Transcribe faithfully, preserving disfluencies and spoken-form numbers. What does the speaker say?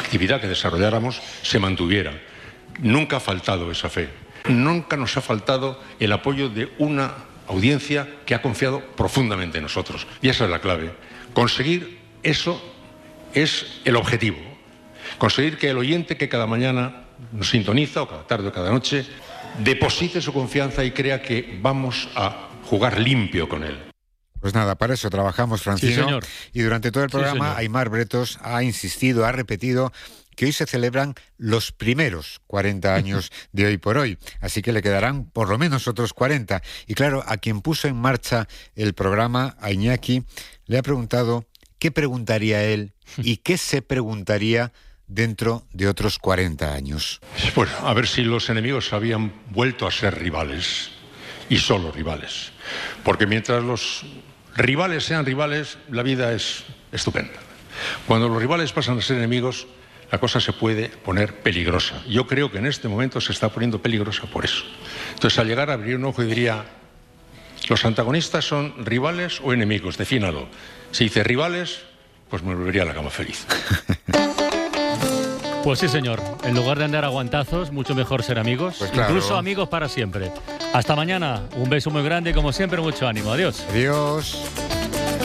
actividad que desarrolláramos se mantuviera. Nunca ha faltado esa fe. Nunca nos ha faltado el apoyo de una audiencia que ha confiado profundamente en nosotros. Y esa es la clave. Conseguir eso es el objetivo. Conseguir que el oyente que cada mañana nos sintoniza, o cada tarde o cada noche, deposite su confianza y crea que vamos a jugar limpio con él. Pues nada, para eso trabajamos, Francino. Sí, señor. Y durante todo el programa, Sí, Aimar Bretos ha insistido, ha repetido que hoy se celebran los primeros cuarenta años de Hoy por Hoy, así que le quedarán por lo menos otros cuarenta. Y claro, a quien puso en marcha el programa, a Iñaki, le ha preguntado qué preguntaría él y qué se preguntaría dentro de otros cuarenta años. Bueno, a ver si los enemigos habían vuelto a ser rivales, y solo rivales. Porque mientras los rivales sean rivales, la vida es estupenda. Cuando los rivales pasan a ser enemigos, la cosa se puede poner peligrosa. Yo creo que en este momento se está poniendo peligrosa por eso. Entonces, al llegar a abrir un ojo y diría, ¿los antagonistas son rivales o enemigos? Defínalo. Si dice rivales, pues me volvería a la cama feliz. Pues sí, señor. En lugar de andar a guantazos, mucho mejor ser amigos. Pues claro. Incluso amigos para siempre. Hasta mañana. Un beso muy grande y, como siempre, mucho ánimo. Adiós. Adiós.